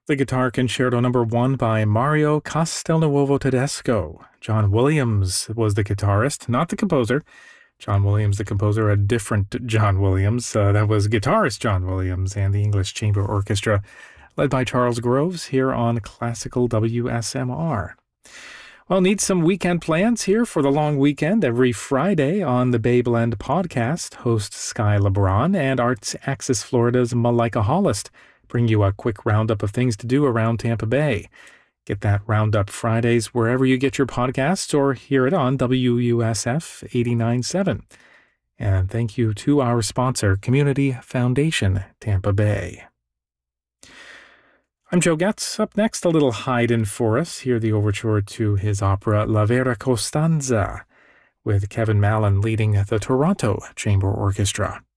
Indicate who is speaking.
Speaker 1: The guitar concerto number 1 by Mario Castelnuovo Tedesco. John Williams was the guitarist, not the composer. John Williams, the composer, a different John Williams. That was guitarist John Williams and the English Chamber Orchestra, led by Charles Groves here on Classical WSMR. Well, need some weekend plans here for the long weekend. Every Friday on the Bay Blend podcast, host Sky LeBron and Arts Axis Florida's Malika Hollist bring you a quick roundup of things to do around Tampa Bay. Get that roundup Fridays wherever you get your podcasts or hear it on WUSF 89.7. And thank you to our sponsor, Community Foundation, Tampa Bay. I'm Joe Getz. Up next, a little Haydn for us. Hear the overture to his opera La Vera Costanza, with Kevin Mallon leading the Toronto Chamber Orchestra.